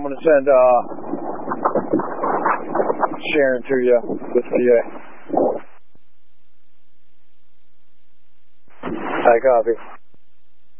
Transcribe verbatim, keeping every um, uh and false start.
going to send uh, Sharon to you with P A. I copy.